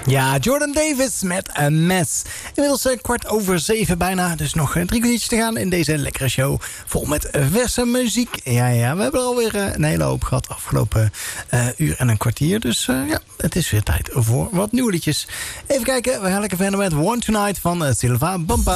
Ja, Jordan Davis met een mes. Inmiddels 7:15 bijna, dus nog 3 kwartiertjes te gaan in deze lekkere show. Vol met verse muziek. Ja, we hebben er alweer een hele hoop gehad afgelopen uur en een kwartier. Dus ja, het is weer tijd voor wat nieuwe liedjes. Even kijken, we gaan lekker verder met One Tonight van Silva Bampa.